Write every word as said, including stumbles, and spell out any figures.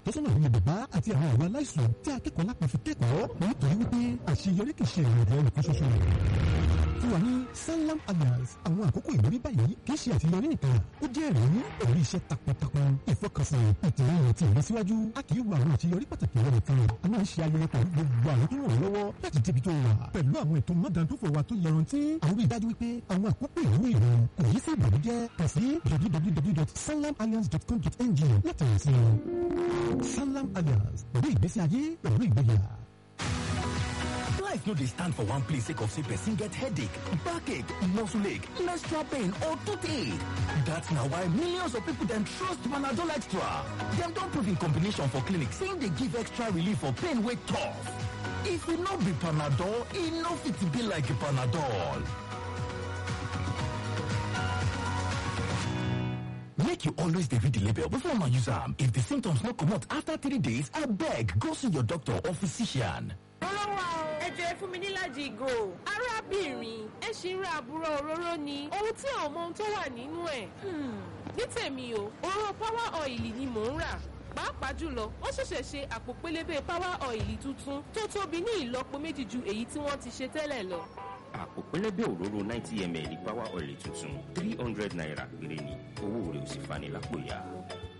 tọ́sọ́nà àwọn bàbá àti àwọn àwọn aláìsàn tí akẹ́kọ̀ọ́ lápá fi kẹ́kọ̀ọ́ nítorí wípé àṣeyọrí kì í ṣe ìrìnàjò ẹnìkan ṣoṣo. fún wa ní Sanlam Alliance àwọn àkókò ìrírí báyìí kì í ṣe àṣeyọrí nìkan ó jẹ́ ẹ̀rí pẹ̀lú iṣẹ́ takuntakun ìfọkànsìn ìtẹ̀lẹ́yìn àti ìlọsíwájú. a kì í wo àwọn àṣeyọrí pàtàkì rẹ̀ nìkan a máa ń ṣe ayẹyẹ pẹ̀lú gbogbo àwọn tó ràn lọ́wọ́ láti débi tó wà pẹ̀lú àwọn ètò mọ́dàndófò wa tó yẹrantí àwọn rí i dájú wípé àwọn àkókò ìrírí ìrọ̀ kò yí sí ìbànújẹ́ kàn sí w w w dot sanlam alliance dot com dot n g láti rìn sí i. Sanlam Alliance pẹ̀lú ìgbésí ayé pẹ̀lú ìgboyà. Life no dey stand for one place sake of say person get headache, backache, muscle ache, menstrual pain or toothache. That's na why millions of people dem trust Panadol Extra. Dem don prove in combination for clinic saying dey give extra relief for pain wey tough. If e no be Panadol, e no fit be like Panadol. Make you always dey read the label before una use am. If the symptoms no comot after three days, abeg go see your doctor or physician. Ẹ jẹ́ fún mi ní láti ìgò. Arábìnrin, ẹ ṣì ń ra àbúrò òróró ni. Ohun tí àwọn ọmọ ohun tó wà nínú ẹ̀. Ní tèmi o, òróró power oil ni mò ń rà. Pàápàá jùlọ, wọ́n ṣẹ̀ṣẹ̀ ṣe àpò pélébé power oil tuntun tó tóbi ní ìlọ́po méjì ju èyí tí wọ́n ti ṣe tẹ́lẹ̀ lọ. Àpò pélébé òróró ninety milliliters power oil tuntun three hundred naira péré ni owó rẹ̀ ò sì fani lápò ya.